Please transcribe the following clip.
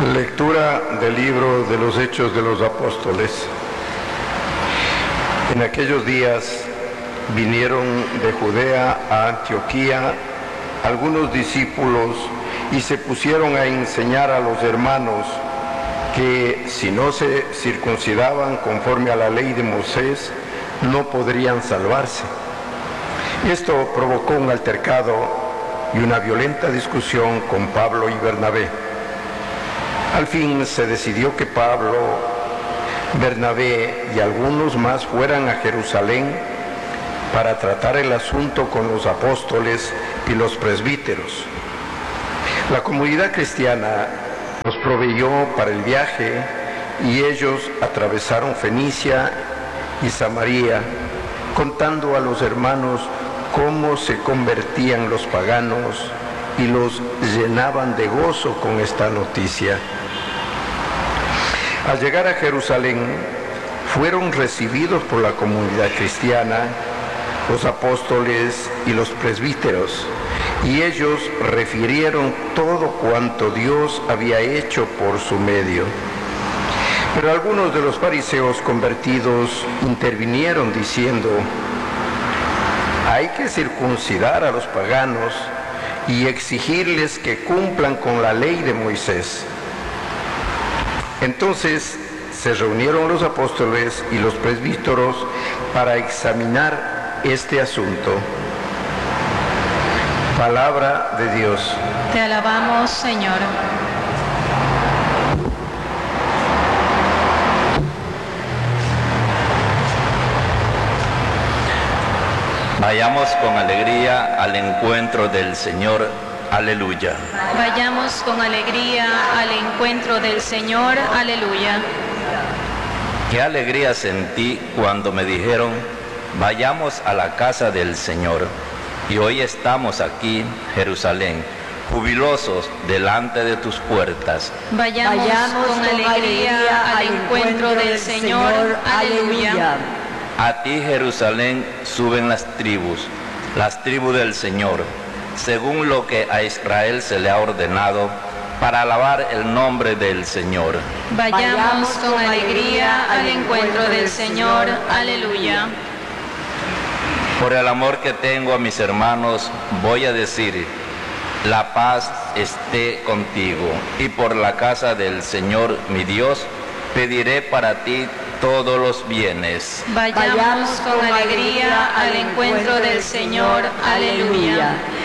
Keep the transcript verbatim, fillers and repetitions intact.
Lectura del libro de los Hechos de los Apóstoles. En aquellos días vinieron de Judea a Antioquía algunos discípulos y se pusieron a enseñar a los hermanos que si no se circuncidaban conforme a la ley de Moisés, no podrían salvarse. Esto provocó un altercado y una violenta discusión con Pablo y Bernabé. Al fin se decidió que Pablo, Bernabé y algunos más fueran a Jerusalén para tratar el asunto con los apóstoles y los presbíteros. La comunidad cristiana los proveyó para el viaje y ellos atravesaron Fenicia y Samaria, contando a los hermanos cómo se convertían los paganos y los llenaban de gozo con esta noticia. Al llegar a Jerusalén, fueron recibidos por la comunidad cristiana, los apóstoles y los presbíteros, y ellos refirieron todo cuanto Dios había hecho por su medio. Pero algunos de los fariseos convertidos intervinieron diciendo: hay que circuncidar a los paganos y exigirles que cumplan con la ley de Moisés. Entonces se reunieron los apóstoles y los presbíteros para examinar este asunto. Palabra de Dios. Te alabamos, Señor. Vayamos con alegría al encuentro del Señor. Aleluya. Vayamos con alegría al encuentro del Señor. Aleluya. Qué alegría sentí cuando me dijeron: vayamos a la casa del Señor. Y hoy estamos aquí, Jerusalén, jubilosos delante de tus puertas. Vayamos, Vayamos con, con alegría, alegría al encuentro del Señor. Señor. Aleluya. A ti, Jerusalén, suben las tribus, las tribus del Señor, según lo que a Israel se le ha ordenado, para alabar el nombre del Señor. Vayamos con alegría al encuentro del Señor. Aleluya. Por el amor que tengo a mis hermanos, voy a decir: la paz esté contigo. Y por la casa del Señor, mi Dios, pediré para ti todos los bienes. Vayamos con alegría al encuentro del Señor. Aleluya.